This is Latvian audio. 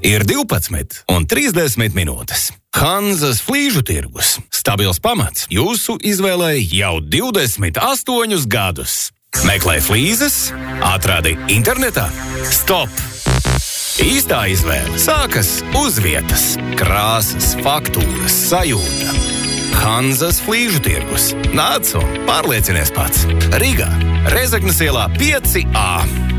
ir 12 un 30 minūtes. Hanzas flīžu tirgus. Stabils pamats jūsu izvēlei jau 28 gadus. Meklē flīzes, atradi internetā. Stop! Īstā izvēle sākas uz vietas. Krāsas, faktūras, sajūta. Hanzas flīžu tirgus. Nāc un pārliecinies pats. Rīgā, Rezeknes ielā 5A.